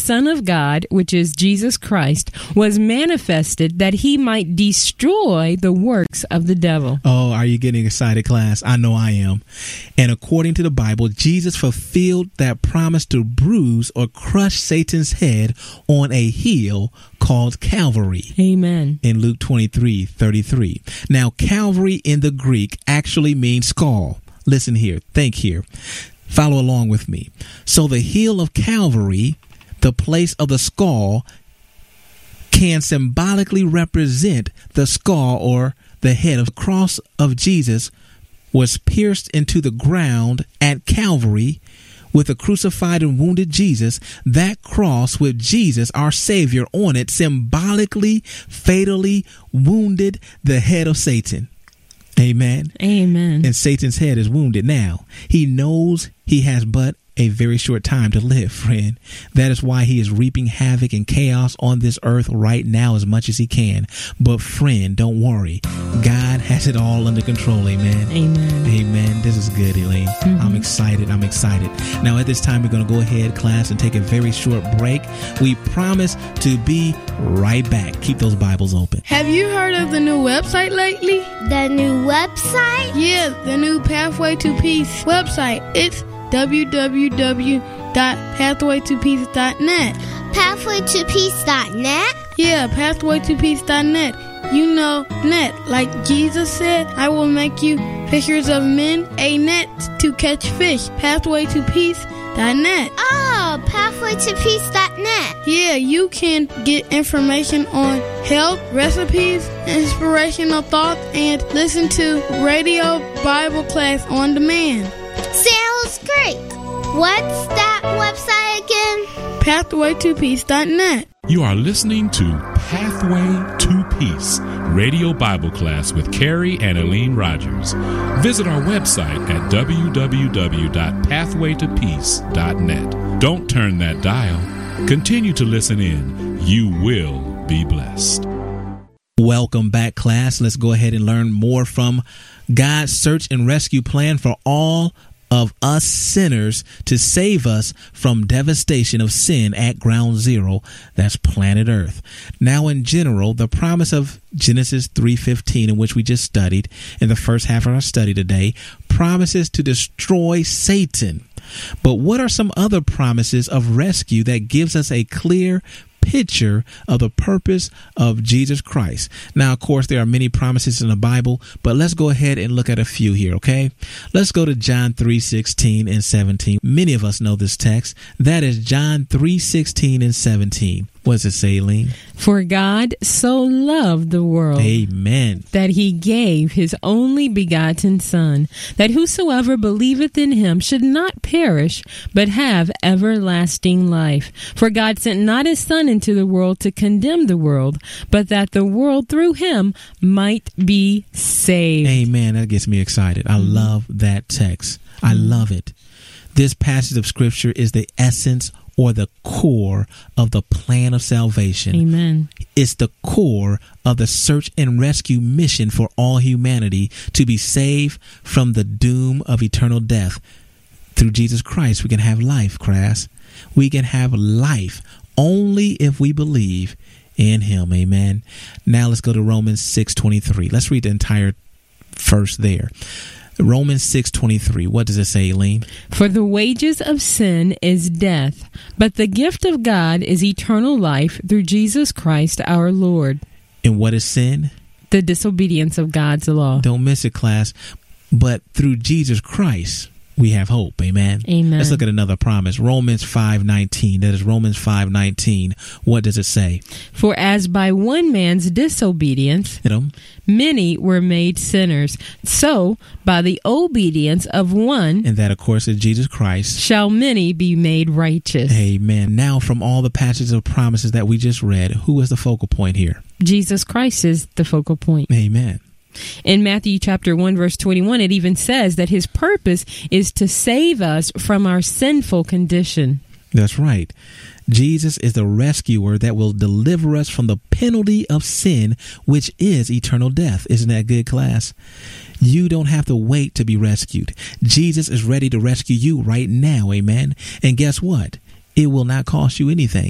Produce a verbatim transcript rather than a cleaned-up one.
Son of God, which is Jesus Christ, was manifested that he might destroy the works of the devil. Oh, are you getting excited, class? I know I am. And according to the Bible, Jesus fulfilled that promise to bruise or crush Satan's head on a hill called Calvary. Amen. In Luke twenty-three thirty-three. Now, Calvary in the Greek actually means skull. Listen here. Think here. Follow along with me. So the hill of Calvary, the place of the skull, can symbolically represent the skull or the head of the cross of Jesus was pierced into the ground at Calvary with a crucified and wounded Jesus. That cross with Jesus, our Savior, on it symbolically, fatally wounded the head of Satan. Amen. Amen. And Satan's head is wounded now. He knows he has but a very short time to live, friend. That is why he is reaping havoc and chaos on this earth right now as much as he can. But friend, don't worry. God has it all under control. Amen. Amen. Amen. This is good, Elaine. Mm-hmm. I'm excited. I'm excited. Now, at this time, we're going to go ahead, class, and take a very short break. We promise to be right back. Keep those Bibles open. Have you heard of the new website lately? The new website? Yeah, the new Pathway to Peace website. It's w w w dot pathway to peace dot net. pathway to peace dot net? Yeah, pathway to peace dot net. You know, net. Like Jesus said, I will make you fishers of men, a net to catch fish. pathway to peace dot net. Oh, pathway to peace dot net. Yeah, you can get information on health, recipes, inspirational thoughts, and listen to radio Bible class on demand. Sounds great. What's that website again? pathway to peace dot net. You are listening to Pathway to Peace, radio Bible class with Carrie and Elaine Rogers. Visit our website at w w w dot pathway to peace dot net. Don't turn that dial. Continue to listen in. You will be blessed. Welcome back, class. Let's go ahead and learn more from God's search and rescue plan for all of us sinners to save us from devastation of sin at ground zero. That's planet Earth. Now, in general, the promise of Genesis three fifteen, in which we just studied in the first half of our study today, promises to destroy Satan. But what are some other promises of rescue that gives us a clear picture of the purpose of Jesus Christ? Now, of course, there are many promises in the Bible, but let's go ahead and look at a few here, okay? Let's go to John three sixteen and seventeen. Many of us know this text. That is John three sixteen and seventeen. What does it say, Elaine? For God so loved the world, amen, that he gave his only begotten Son, that whosoever believeth in him should not perish, but have everlasting life. For God sent not his Son into the world to condemn the world, but that the world through him might be saved. Amen. That gets me excited. I love that text. I love it. This passage of Scripture is the essence or the core of the plan of salvation. Amen. It's the core of the search and rescue mission for all humanity to be saved from the doom of eternal death. Through Jesus Christ, we can have life, class. We can have life only if we believe in him. Amen. Now let's go to Romans six twenty-three. Let's read the entire verse there. Romans six twenty-three. What does it say, Elaine? For the wages of sin is death, but the gift of God is eternal life through Jesus Christ our Lord. And what is sin? The disobedience of God's law. Don't miss it, class. But through Jesus Christ, we have hope. Amen. Amen. Let's look at another promise. Romans five nineteen. That is Romans five nineteen. What does it say? For as by one man's disobedience, you know, many were made sinners, so by the obedience of one, and that of course is Jesus Christ, shall many be made righteous. Amen. Now, from all the passages of promises that we just read, who is the focal point here? Jesus Christ is the focal point. Amen. In Matthew chapter one, verse twenty-one, it even says that his purpose is to save us from our sinful condition. That's right. Jesus is the rescuer that will deliver us from the penalty of sin, which is eternal death. Isn't that good, class? You don't have to wait to be rescued. Jesus is ready to rescue you right now. Amen. And guess what? It will not cost you anything.